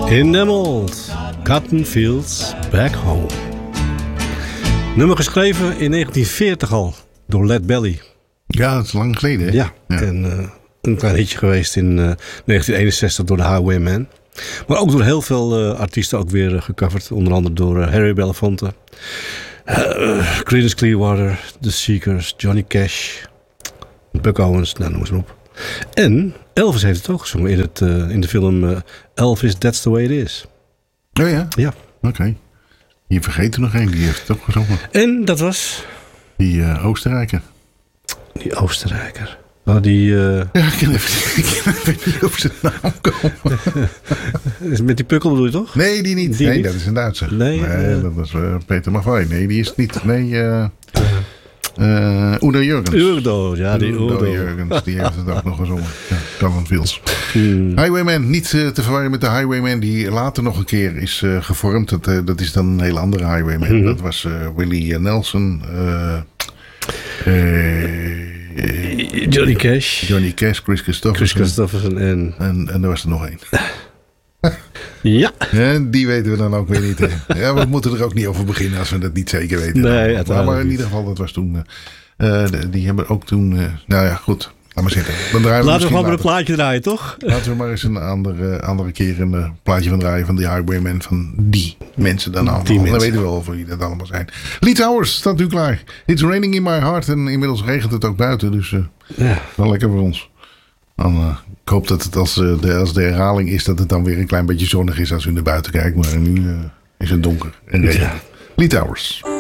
In them old cotton fields back home. Nummer geschreven in 1940 al door Lead Belly. Ja, dat is lang geleden, hè? Ja. En een klein hitje geweest in 1961 door de Highwaymen. Maar ook door heel veel artiesten ook weer gecoverd. Onder andere door Harry Belafonte, Creedence Clearwater, The Seekers, Johnny Cash, Buck Owens, nou noem eens maar op. En Elvis heeft het ook gezongen in de film Elvis, That's the Way It Is. Oh ja? Ja. Oké. Je vergeet er nog één, die heeft het ook gezongen. En dat was? Die Oostenrijker. Die Oostenrijker. Oh, die... Ja, ik kan even niet op zijn naam komen. Met die pukkel bedoel je toch? Nee, die niet. Nee, dat is een Duitser. Nee, dat was Peter Maffay. Nee, die is het niet. Nee, Udo Jurgens. Udo, ja, die Udo Jurgens, die heeft het ook nog gezongen. Ja, Cotton Fields. Highwayman, niet te verwarren met de Highwayman die later nog een keer is gevormd. Dat is dan een hele andere Highwayman. Dat was Willie Nelson. Johnny Cash, Chris Christopherson. En er was er nog één. Ja. En die weten we dan ook weer niet. Ja, we moeten er ook niet over beginnen als we dat niet zeker weten. Nee, maar in ieder geval, dat was toen... die hebben ook toen... nou ja, goed. Laat maar zitten. Dan draaien we Laten we gewoon maar een plaatje draaien, toch? Laten we maar eens een andere keer een plaatje van draaien van die Highwaymen. Van die mensen dan allemaal. Dan weten we wel over wie dat allemaal zijn. Lee Towers staat nu klaar. It's raining in my heart. En inmiddels regent het ook buiten. Dus wel lekker voor ons. Dan, ik hoop dat het als de herhaling is dat het dan weer een klein beetje zonnig is als u naar buiten kijkt. Maar nu is het donker en regent. Lee Towers.